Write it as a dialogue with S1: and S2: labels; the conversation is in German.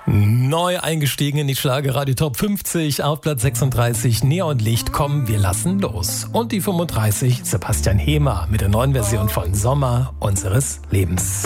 S1: Neu eingestiegen in die Schlagerradio Top 50, auf Platz 36 Neonlicht, komm, wir lassen los. Und die 35 Sebastian Hehmer mit der neuen Version von Sommer unseres Lebens.